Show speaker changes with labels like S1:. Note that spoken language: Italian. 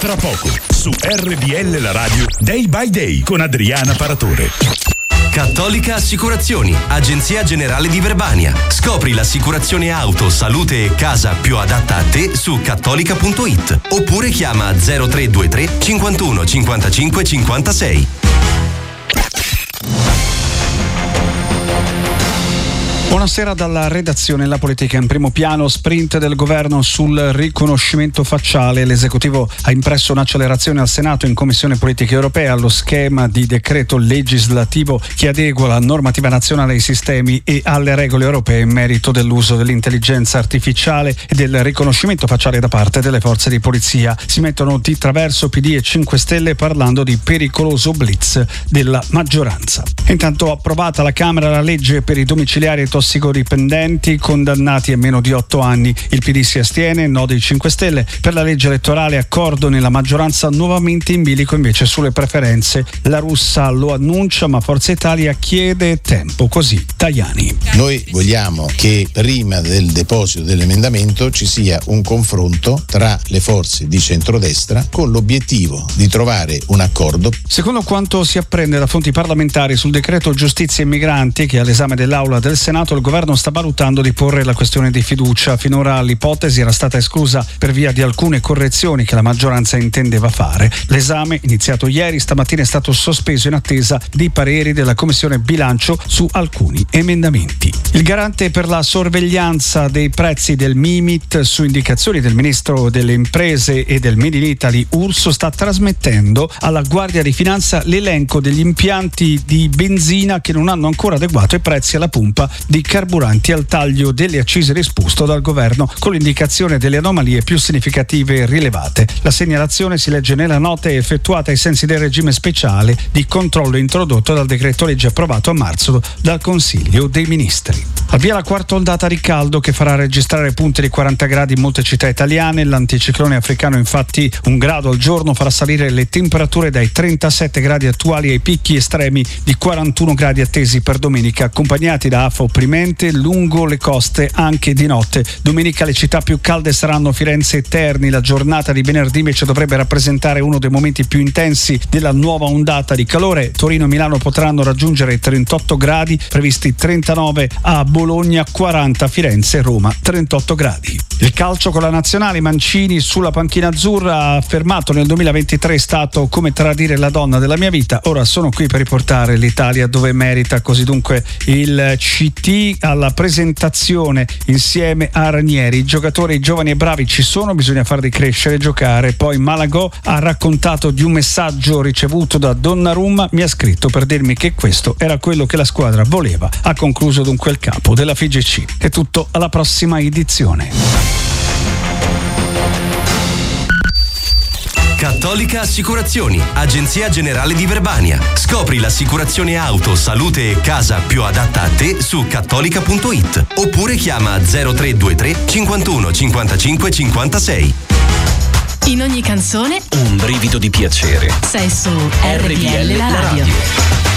S1: Tra poco, su RDL la radio, Day by Day con Adriana Paratore.
S2: Cattolica Assicurazioni, agenzia generale di Verbania. Scopri l'assicurazione auto, salute e casa più adatta a te su cattolica.it oppure chiama 0323 51 55 56.
S3: Buonasera dalla redazione. La politica in primo piano, sprint del governo sul riconoscimento facciale. L'esecutivo ha impresso un'accelerazione al Senato in Commissione Politiche Europee allo schema di decreto legislativo che adegua la normativa nazionale ai sistemi e alle regole europee in merito dell'uso dell'intelligenza artificiale e del riconoscimento facciale da parte delle forze di polizia. Si mettono di traverso PD e 5 Stelle parlando di pericoloso blitz della maggioranza. Intanto approvata alla Camera la legge per i domiciliari e tossicodipendenti condannati a meno di 8 anni. Il PD si astiene, no dei 5 Stelle. Per la legge elettorale accordo nella maggioranza, nuovamente in bilico invece sulle preferenze. La Russa lo annuncia, ma Forza Italia chiede tempo, così Tajani.
S4: Noi vogliamo che prima del deposito dell'emendamento ci sia un confronto tra le forze di centrodestra con l'obiettivo di trovare un accordo.
S3: Secondo quanto si apprende da fonti parlamentari sul decreto giustizia e migranti che è all'esame dell'Aula del Senato, il governo sta valutando di porre la questione di fiducia. Finora l'ipotesi era stata esclusa per via di alcune correzioni che la maggioranza intendeva fare. L'esame, iniziato ieri, stamattina è stato sospeso in attesa di pareri della Commissione Bilancio su alcuni emendamenti. Il garante per la sorveglianza dei prezzi del Mimit, su indicazioni del Ministro delle Imprese e del Made in Italy, Urso, sta trasmettendo alla Guardia di Finanza l'elenco degli impianti di benzina che non hanno ancora adeguato i prezzi alla pompa di carburanti al taglio delle accise disposto dal governo, con l'indicazione delle anomalie più significative rilevate. La segnalazione si legge nella nota effettuata ai sensi del regime speciale di controllo introdotto dal decreto legge approvato a marzo dal Consiglio dei Ministri. Al via la quarta ondata di caldo che farà registrare punte di 40 gradi in molte città italiane. L'anticiclone africano, infatti, 1 grado al giorno farà salire le temperature dai 37 gradi attuali ai picchi estremi di 41 gradi attesi per domenica, accompagnati da afa opprimente lungo le coste anche di notte. Domenica le città più calde saranno Firenze e Terni. La giornata di venerdì invece dovrebbe rappresentare uno dei momenti più intensi della nuova ondata di calore. Torino e Milano potranno raggiungere 38 gradi, previsti 39 a Bologna, 40 a Firenze e Roma, 38 gradi. Il calcio con la nazionale, Mancini sulla panchina azzurra ha affermato nel 2023 è stato come tradire la donna della mia vita, ora sono qui per riportare l'Italia dove merita. Così dunque il CT alla presentazione insieme a Ranieri. I giocatori giovani e bravi ci sono, bisogna farli crescere e giocare. Poi Malagò ha raccontato di un messaggio ricevuto da Donnarumma, mi ha scritto per dirmi che questo era quello che la squadra voleva. Ha concluso dunque il capo della FIGC. È tutto, alla prossima edizione.
S2: Cattolica Assicurazioni, agenzia generale di Verbania. Scopri l'assicurazione auto, salute e casa più adatta a te su cattolica.it oppure chiama 0323 51 55 56.
S5: In ogni canzone
S6: un brivido di piacere.
S5: sei su RDL la radio.